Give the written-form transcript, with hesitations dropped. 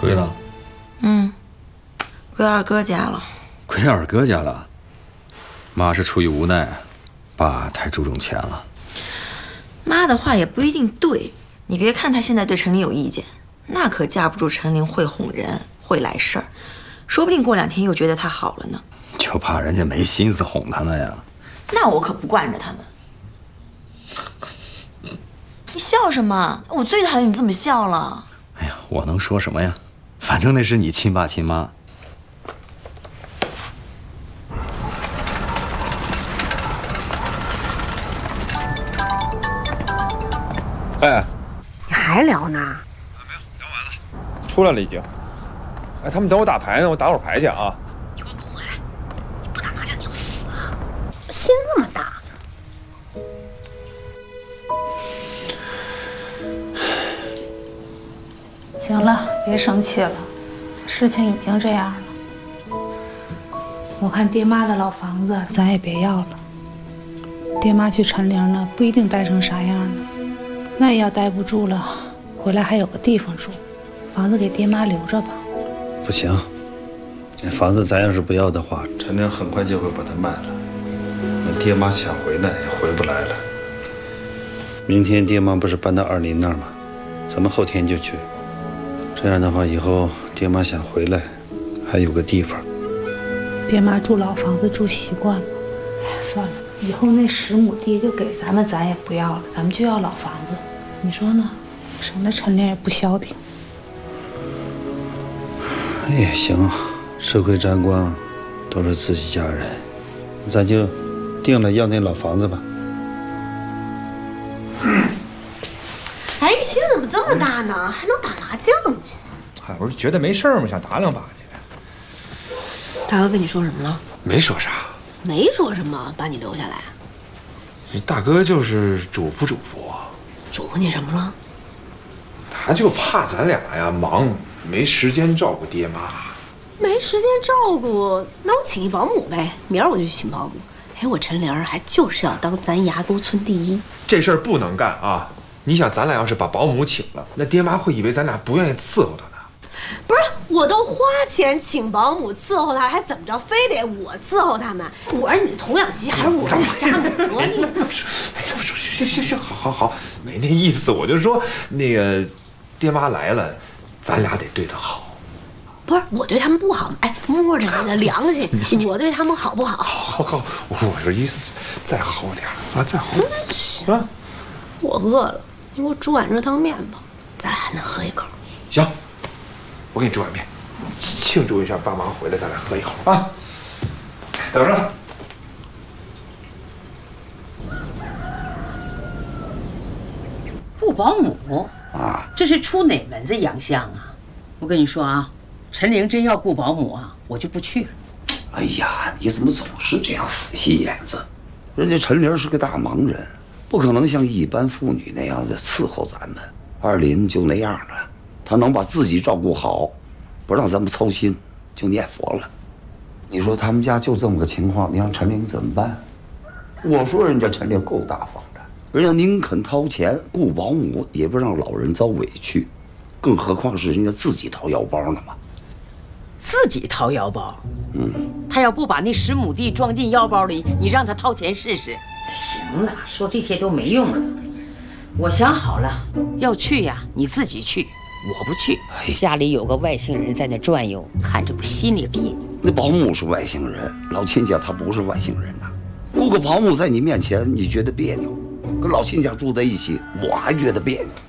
回了？ 归二哥家了。 归二哥家了？妈是出于无奈，爸太注重钱了。 妈的话也不一定对，你别看她现在对陈琳有意见，那可架不住陈琳会哄人，会来事儿，说不定过2天又觉得她好了呢。 就怕人家没心思哄她了呀。 那我可不惯着他们。你笑什么？我最讨厌你这么笑了。 哎呀，我能说什么呀？反正那是你亲爸亲妈。 哎， 你还聊呢？ 没有，聊完了，出来了已经。哎，他们等我打牌呢，我打会儿牌去啊。 你给我滚回来！你不打麻将你要死啊！心这么大。 行了，别生气了，事情已经这样了。我看爹妈的老房子咱也别要了。爹妈去陈陵了，不一定待成啥样呢。万一要待不住了，回来还有个地方住。房子给爹妈留着吧。 不行，这房子咱要是不要的话，陈玲很快就会把它卖了。那爹妈想回来也回不来了。明天爹妈不是搬到二林那儿吗？咱们后天就去。这样的话，以后爹妈想回来，还有个地方。 爹妈住老房子住习惯了，哎呀，算了，以后那10亩地就给咱们，咱也不要了，咱们就要老房子，你说呢？省得陈玲也不消停。 也行，吃亏沾光，都是自己家人，咱就定了要那老房子吧。 哎，你心怎么这么大呢？还能打麻将去？ 嗨，我是觉得没事嘛，想打2把去。 大哥跟你说什么了？ 没说啥， 没说什么，把你留下来。 这大哥就是嘱咐嘱咐我。 嘱咐你什么了？ 他就怕咱俩呀忙，没时间照顾爹妈。 没时间照顾，那我请一保姆呗。明儿我就去请保姆。哎，我陈玲还就是要当咱崖沟村第一。 这事儿不能干啊！你想，咱俩要是把保姆请了，那爹妈会以为咱俩不愿意伺候他呢。 不是，我都花钱请保姆伺候他，还怎么着？非得我伺候他们？我是你的童养媳，还是我是你家母？ 行，好，没那意思。我就说那个爹妈来了，咱俩得对他好。 不是，我对他们不好。哎，摸着你的良心，我对他们好不好？ 好，我这意思再好点啊，再好点啊。 我饿了，你给我煮碗热汤面吧，咱俩还能喝一口。 行，我给你煮碗面，庆祝一下爸妈回来，咱俩喝一口啊。等着。 雇保姆啊，这是出哪门子洋相啊？我跟你说啊，陈玲真要雇保姆啊，我就不去了。 哎呀，你怎么总是这样死心眼子？人家陈玲是个大忙人，不可能像一般妇女那样子伺候咱们。二林就那样了，他能把自己照顾好，不让咱们操心，就念佛了。你说他们家就这么个情况，你让陈玲怎么办？我说人家陈玲够大方的，人家宁肯掏钱雇保姆，也不让老人遭委屈，更何况是人家自己掏腰包呢嘛。 自己掏腰包？他要不把那10亩地装进腰包里，你让他掏钱试试？行了，说这些都没用了。我想好了，要去呀，你自己去，我不去。家里有个外姓人在那转悠，看着不心里别扭。 那保姆是外姓人，老亲家他不是外姓人呐。雇个保姆在你面前，你觉得别扭；跟老亲家住在一起，我还觉得别扭。